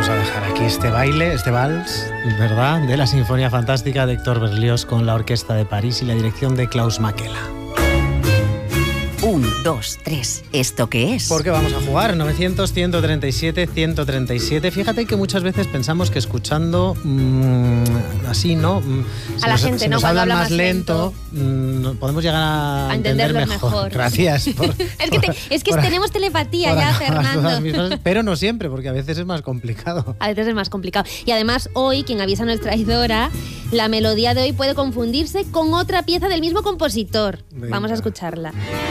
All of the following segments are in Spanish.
vamos a dejar aquí este baile, este vals, ¿verdad?, de la Sinfonía Fantástica de Héctor Berlioz con la Orquesta de París y la dirección de Klaus Makela. 1, 2, 3. ¿Esto qué es? ¿Por qué vamos a jugar? 900-137-137. Fíjate que muchas veces pensamos que escuchando así, ¿no? A la gente, ¿no? Nos Cuando hablan habla más lento, podemos llegar a entenderlo mejor. Gracias. Es que tenemos telepatía ya, Fernando. Pero no siempre, porque a veces es más complicado. A veces es más complicado. Y además hoy, quien avisa no es traidora, la melodía de hoy puede confundirse con otra pieza del mismo compositor. Venga. Vamos a escucharla.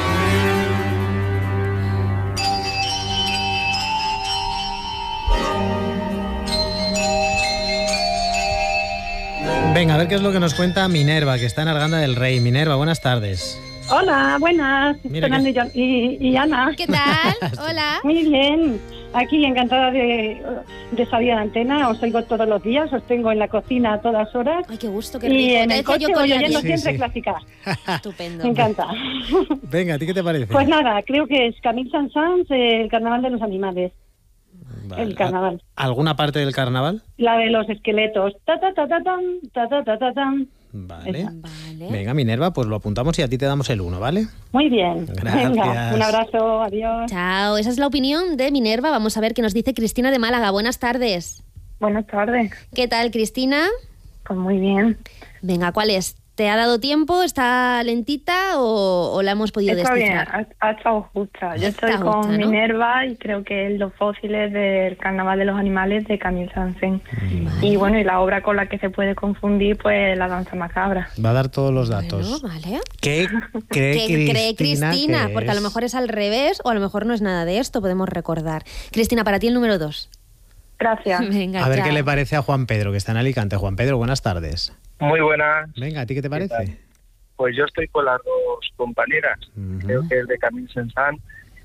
Venga, a ver qué es lo que nos cuenta Minerva, que está en Arganda del Rey. Minerva, buenas tardes. Hola, buenas. Mira Fernando y Ana. ¿Qué tal? Hola. Muy bien. Aquí encantada de salir a la antena. Os oigo todos los días. Os tengo en la cocina a todas horas. Ay, qué gusto, qué rico. Y en Te el decía coche yo voy oyendo colgaría. siempre clásica. Estupendo. Me encanta. Venga, ¿a ti qué te parece? Pues nada, creo que es Camille Saint-Saëns, el Carnaval de los Animales. Vale. El carnaval. ¿Alguna parte del carnaval? La de los esqueletos. Ta ta ta ta tan, ta ta ta ta tan. Vale. Esa. Vale. Venga, Minerva, pues lo apuntamos y a ti te damos el 1, ¿vale? Muy bien. Gracias. Venga, un abrazo, adiós. Chao, esa es la opinión de Minerva. Vamos a ver qué nos dice Cristina de Málaga. Buenas tardes. Buenas tardes. ¿Qué tal, Cristina? Pues muy bien. Venga, ¿cuál es? ¿Te ha dado tiempo? ¿Está lentita o la hemos podido Está bien, descifrar? ha estado justa. Yo estoy Está con justa, ¿no? Minerva y creo que es Los fósiles del Carnaval de los Animales de Camille Saint-Saëns. Vale. Y bueno, y la obra con la que se puede confundir, pues La danza macabra. Va a dar todos los datos. Bueno, vale. ¿Qué cree ¿Qué cree Cristina? Cristina? que Porque a lo es? mejor es al revés o a lo mejor no es nada de esto, podemos recordar. Cristina, para ti el número 2. Gracias. Venga, A ver chao. qué le parece a Juan Pedro, que está en Alicante. Juan Pedro, buenas tardes. Muy buenas. Venga, ¿a ti qué te tal? parece? Pues yo estoy con las dos compañeras. Ujú. Creo que es de Camille Saint-Saëns,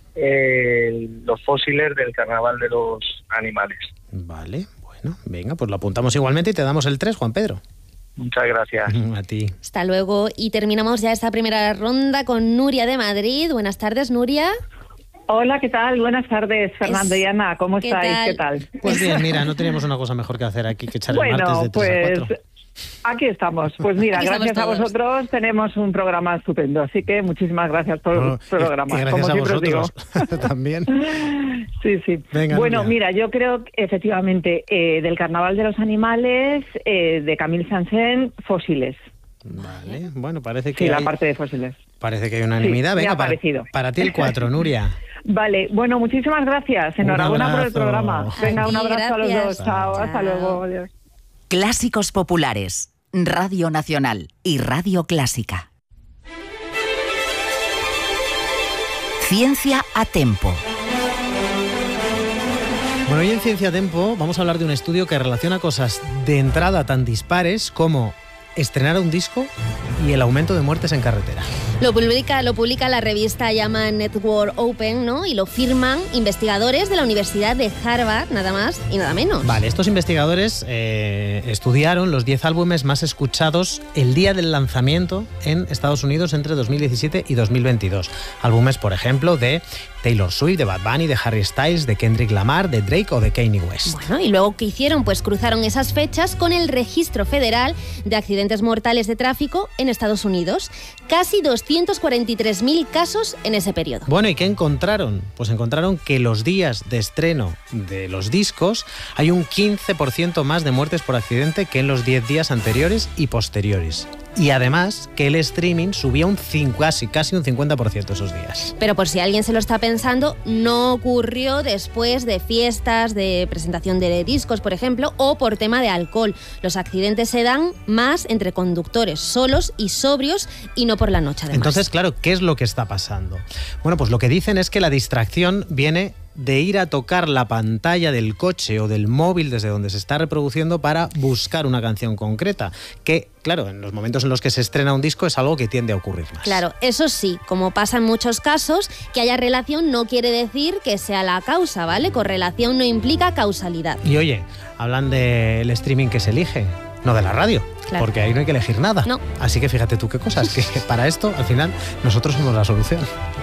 Los fósiles del Carnaval de los Animales. Vale, bueno, venga, pues lo apuntamos igualmente y te damos el 3, Juan Pedro. Muchas gracias. A ti. Hasta luego. Y terminamos ya esta primera ronda con Nuria de Madrid. Buenas tardes, Nuria. Hola, ¿qué tal? Buenas tardes, Fernando y Ana. ¿Cómo ¿Qué estáis? tal? ¿Qué tal? Pues bien, mira, no teníamos una cosa mejor que hacer aquí que echar el martes Bueno, de 3 a pues 4. aquí estamos. Pues mira, Aquí estamos gracias a todos. vosotros tenemos un programa estupendo. Así que muchísimas gracias por Bueno, el programa. y como gracias a siempre os digo. vosotros también. Sí, sí. Venga, bueno, Nuria. mira, yo creo que efectivamente del Carnaval de los Animales, de Camille Saint-Saëns, Fósiles. Vale, bueno, parece que Sí, la hay, parte de Fósiles. parece que hay unanimidad. Sí, me Venga, ha parecido. para ti el 4, Nuria. Vale, bueno, muchísimas gracias. Enhorabuena por el abrazo. programa. Venga, un A ti, abrazo a los gracias. dos. Chao, hasta Chao. luego. Adiós. Clásicos populares. Radio Nacional y Radio Clásica. Ciencia a Tempo. Bueno, hoy en Ciencia Tempo vamos a hablar de un estudio que relaciona cosas de entrada tan dispares como estrenar un disco y el aumento de muertes en carretera. Lo publica la revista llama Network Open, ¿no? Y lo firman investigadores de la Universidad de Harvard, nada más y nada menos. Vale, estos investigadores estudiaron los 10 álbumes más escuchados el día del lanzamiento en Estados Unidos entre 2017 y 2022. Álbumes, por ejemplo, de Taylor Swift, de Bad Bunny, de Harry Styles, de Kendrick Lamar, de Drake o de Kanye West. Bueno, y luego, ¿qué hicieron? Pues cruzaron esas fechas con el Registro Federal de Accidentes Mortales de Tráfico en Estados Unidos. Casi 243.000 casos en ese periodo. Bueno, ¿y qué encontraron? Pues encontraron que los días de estreno de los discos hay un 15% más de muertes por accidente que en los 10 días anteriores y posteriores. Y además que el streaming subía casi un 50% esos días. Pero por si alguien se lo está pensando, no ocurrió después de fiestas, de presentación de discos, por ejemplo, o por tema de alcohol. Los accidentes se dan más entre conductores solos y sobrios y no por la noche, además. Entonces, claro, ¿qué es lo que está pasando? Bueno, pues lo que dicen es que la distracción viene de ir a tocar la pantalla del coche o del móvil desde donde se está reproduciendo para buscar una canción concreta, que, claro, en los momentos en los que se estrena un disco es algo que tiende a ocurrir más. Claro, eso sí, como pasa en muchos casos, que haya relación no quiere decir que sea la causa, ¿vale? Correlación no implica causalidad. Y oye, hablan del streaming que se elige, no de la radio, Claro. porque ahí no hay que elegir nada. No. Así que fíjate tú qué cosas, que para esto, al final, nosotros somos la solución.